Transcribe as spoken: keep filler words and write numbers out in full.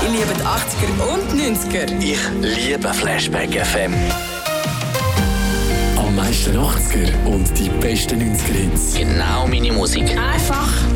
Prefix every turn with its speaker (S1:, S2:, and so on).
S1: Ich liebe die achtziger und neunziger.
S2: Ich liebe Flashback F M.
S3: Am meisten achtziger und die besten neunziger Hits.
S2: Genau meine Musik.
S1: Einfach